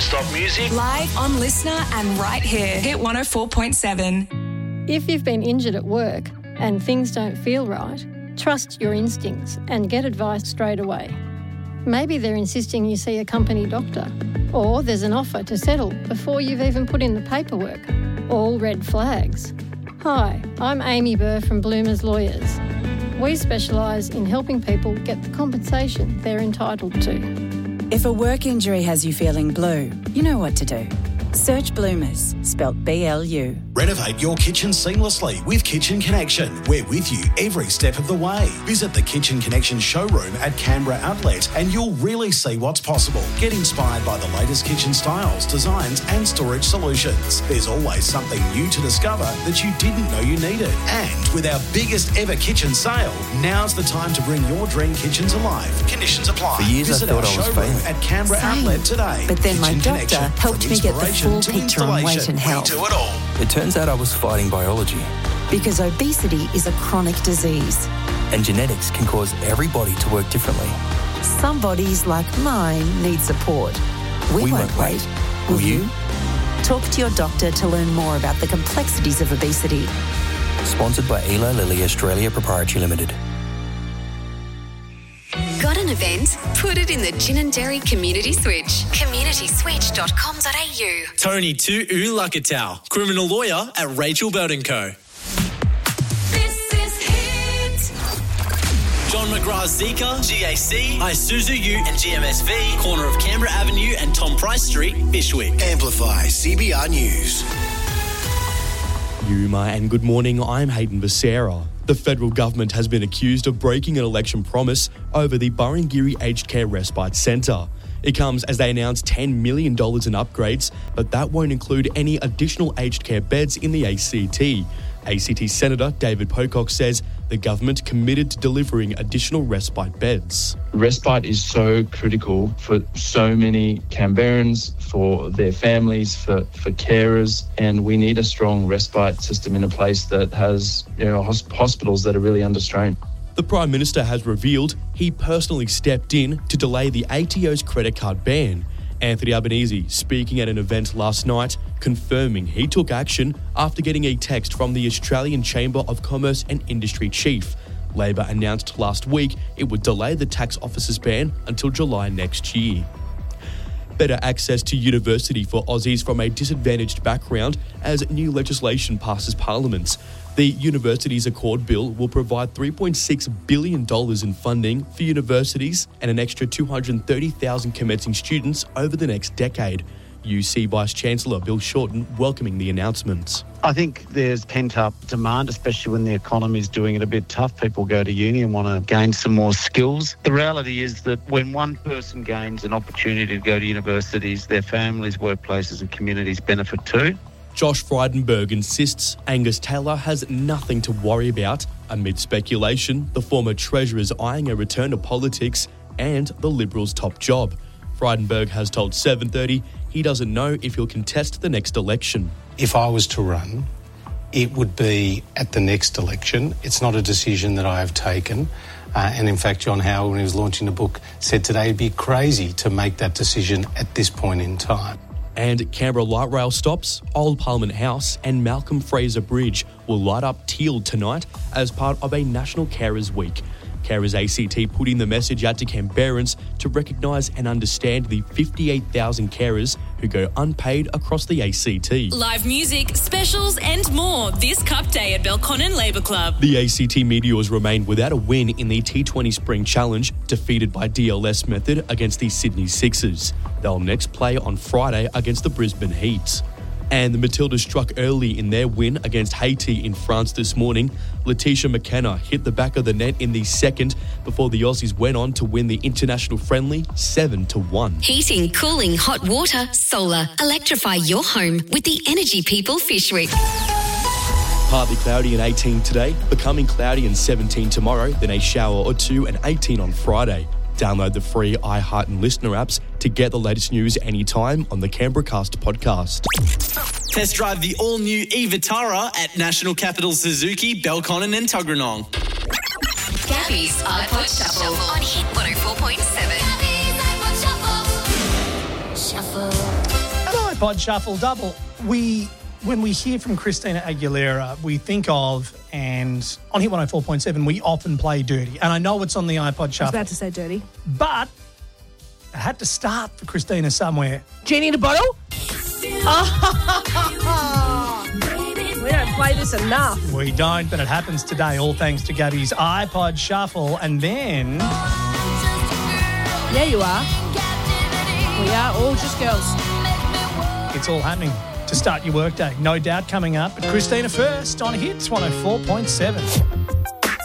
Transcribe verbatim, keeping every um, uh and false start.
Non-stop music. Live on Listener and right here. Hit one oh four point seven. If you've been injured at work and things don't feel right, trust your instincts and get advice straight away. Maybe they're insisting you see a company doctor, or there's an offer to settle before you've even put in the paperwork. All red flags. Hi, I'm Amy Burr from Bloomers Lawyers. We specialise in helping people get the compensation they're entitled to. If a work injury has you feeling blue, you know what to do. Search Bloomers, spelt B L U. Renovate your kitchen seamlessly with Kitchen Connection. We're with you every step of the way. Visit the Kitchen Connection showroom at Canberra Outlet and you'll really see what's possible. Get inspired by the latest kitchen styles, designs and storage solutions. There's always something new to discover that you didn't know you needed. And with our biggest ever kitchen sale, now's the time to bring your dream kitchen to life. Conditions apply. For years Visit I thought our I was showroom failing. at Canberra Same. Outlet today. But then my Kitchen doctor Connection, helped from me get the inspiration full to picture on weight installation. and health. We do it all. It turns out I was fighting biology, Because obesity is a chronic disease. and genetics can cause every body to work differently. Some bodies, like mine, need support. We, We won't won't wait. wait. Will Will you? you? Talk to your doctor to learn more about the complexities of obesity. Sponsored by Eli Lilly Australia Proprietary Limited. Got an event? Put it in the Ginninderry Community Switch. community switch dot com dot a u. Tony Tu Lakatau, criminal lawyer at Rachel Bird and Co. This is Hit. John McGrath Zika, G A C, Isuzu U and G M S V, corner of Canberra Avenue and Tom Price Street, Bishwick. Amplify C B R News. Yuma and good morning, I'm Hayden Becerra. The federal government has been accused of breaking an election promise over the Burrangiri Aged Care Respite Centre. It comes as they announced ten million dollars in upgrades, but that won't include any additional aged care beds in the A C T. A C T Senator David Pocock says the government committed to delivering additional respite beds. Respite is so critical for so many Canberrans, for their families, for, for carers, and we need a strong respite system in a place that has, you know, hosp- hospitals that are really under strain. The Prime Minister has revealed he personally stepped in to delay the A T O's credit card ban. Anthony Albanese speaking at an event last night, confirming he took action after getting a text from the Australian Chamber of Commerce and Industry chief. Labor announced last week it would delay the tax officer's ban until July next year. Better access to university for Aussies from a disadvantaged background as new legislation passes Parliament. The Universities Accord Bill will provide three point six billion dollars in funding for universities and an extra two hundred thirty thousand commencing students over the next decade. U C Vice-Chancellor Bill Shorten welcoming the announcement. I think there's pent-up demand, especially when the economy is doing it a bit tough. People go to uni and want to gain some more skills. The reality is that when one person gains an opportunity to go to universities, their families, workplaces and communities benefit too. Josh Frydenberg insists Angus Taylor has nothing to worry about. Amid speculation, the former Treasurer is eyeing a return to politics and the Liberals' top job. Frydenberg has told seven thirty he doesn't know if he'll contest the next election. If I was to run, it would be at the next election. It's not a decision that I have taken. Uh, and in fact, John Howard, when he was launching the book, said today it'd be crazy to make that decision at this point in time. And Canberra light rail stops, Old Parliament House and Malcolm Fraser Bridge will light up teal tonight as part of a National Carers Week. Carers A C T putting the message out to Canberrans to recognise and understand the fifty-eight thousand carers who go unpaid across the A C T. Live music, specials and more this Cup Day at Belconnen Labour Club. The A C T Meteors remain without a win in the T twenty Spring Challenge, defeated by D L S method against the Sydney Sixers. They'll next play on Friday against the Brisbane Heat. And the Matildas struck early in their win against Haiti in France this morning. Letitia McKenna hit the back of the net in the second before the Aussies went on to win the international friendly seven to one. Heating, cooling, hot water, solar. Electrify your home with the Energy People Fishwick. Partly cloudy and eighteen today, becoming cloudy and seventeen tomorrow, then a shower or two and eighteen on Friday. Download the free iHeart and Listener apps to get the latest news anytime on the Canberra Cast podcast. Test drive the all-new e-Vitara at National Capital Suzuki, Belconnen and Tuggeranong. Gabby's iPod Shuffle on Hit one oh four point seven. Gabby's iPod Shuffle. Shuffle. iPod Shuffle double. We, when we hear from Christina Aguilera, we think of, and on Hit one oh four point seven, we often play Dirty. And I know it's on the iPod I was Shuffle. about to say dirty. But it had to start for Christina somewhere. Genie in a bottle? We don't play this enough. We don't, but it happens today, all thanks to Gabby's iPod Shuffle. And then... Yeah, you are. We are all just girls. It's all happening to start your workday. No doubt coming up. But Christina first on Hits one oh four point seven.